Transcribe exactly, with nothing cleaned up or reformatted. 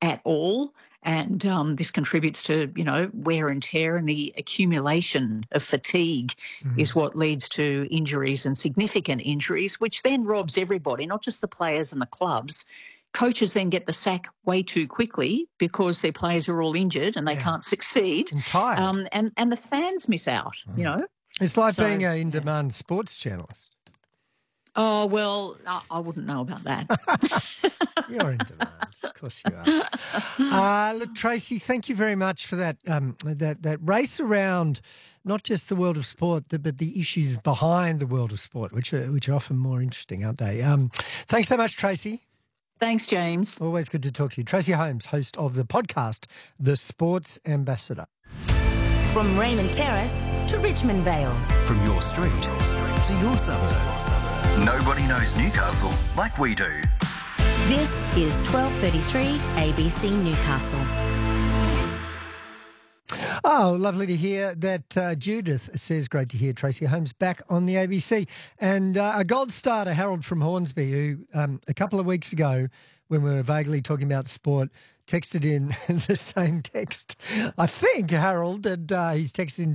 at all. And um, this contributes to, you know, wear and tear, and the accumulation of fatigue Mm. is what leads to injuries and significant injuries, which then robs everybody, not just the players and the clubs. Coaches then get the sack way too quickly because their players are all injured and they Yeah. can't succeed. And tired. Um, and, and the fans miss out, you know. It's like So, being an yeah. in-demand sports journalist. Oh, well, I, I wouldn't know about that. You're in demand. Of course you are. Uh, look, Tracy, thank you very much for that um, that that race around not just the world of sport, but the issues behind the world of sport, which are, which are often more interesting, aren't they? Um, thanks so much, Tracy. Thanks, James. Always good to talk to you. Tracy Holmes, host of the podcast, The Sports Ambassador. From Raymond Terrace to Richmond Vale. From your street to your suburb. Nobody knows Newcastle like we do. This is twelve thirty-three A B C Newcastle. Oh, lovely to hear that. uh, Judith says, great to hear Tracy Holmes back on the A B C. And uh, a gold starter, Harold from Hornsby, who um, a couple of weeks ago, when we were vaguely talking about sport, texted in the same text. I think, Harold, and uh, he's texted in